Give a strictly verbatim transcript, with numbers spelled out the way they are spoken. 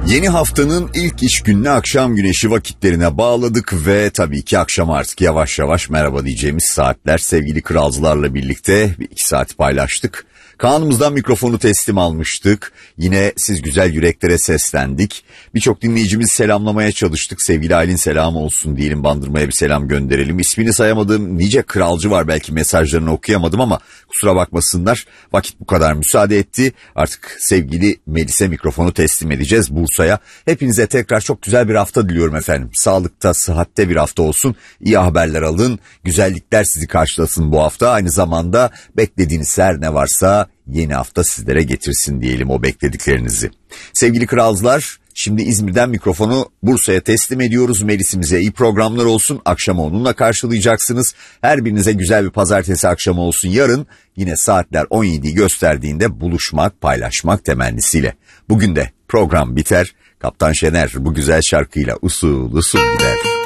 Yeni haftanın ilk iş gününe akşam güneşi vakitlerine bağladık ve tabii ki akşam artık yavaş yavaş merhaba diyeceğimiz saatler. Sevgili kralcılarla birlikte bir iki saat paylaştık. Kaan'ımızdan mikrofonu teslim almıştık. Yine siz güzel yüreklere seslendik. Birçok dinleyicimiz selamlamaya çalıştık. Sevgili Aylin selam olsun diyelim, Bandırma'ya bir selam gönderelim. İsmini sayamadığım nice kralcı var, belki mesajlarını okuyamadım ama kusura bakmasınlar. Vakit bu kadar müsaade etti. Artık sevgili Melis'e mikrofonu teslim edeceğiz, Bursa'ya. Hepinize tekrar çok güzel bir hafta diliyorum efendim. Sağlıkta, sıhhatte bir hafta olsun. İyi haberler alın. Güzellikler sizi karşılasın bu hafta. Aynı zamanda beklediğiniz her ne varsa yeni hafta sizlere getirsin diyelim o beklediklerinizi. Sevgili kralcılar, şimdi İzmir'den mikrofonu Bursa'ya teslim ediyoruz. Melis'imize iyi programlar olsun. Akşamı onunla karşılayacaksınız. Her birinize güzel bir pazartesi akşamı olsun. Yarın yine saatler on yediyi gösterdiğinde buluşmak, paylaşmak temennisiyle. Bugün de program biter. Kaptan Şener bu güzel şarkıyla usul usul gider.